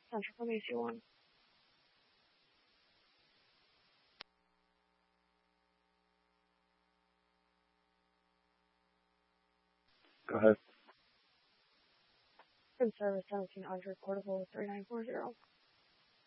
Central from AC1. Go ahead. From service 1700, portable 3940.